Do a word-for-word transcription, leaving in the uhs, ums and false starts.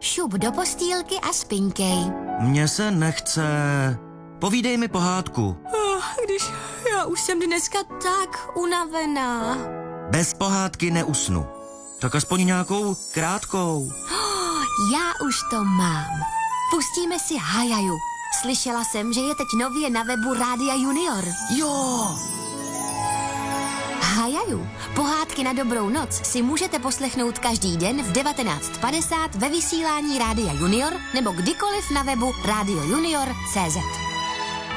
šup do postýlky a spinkej. Mně se nechce. Povídej mi pohádku. Oh, když já už jsem dneska tak unavená. Bez pohádky neusnu. Tak aspoň nějakou krátkou. Oh, já už to mám. Pustíme si Hajaju. Slyšela jsem, že je teď nově na webu Rádia Junior. Jo! Hajaju. Pohádky na dobrou noc si můžete poslechnout každý den v devatenáct padesát ve vysílání Rádia Junior nebo kdykoliv na webu rádio junior tečka cé zet.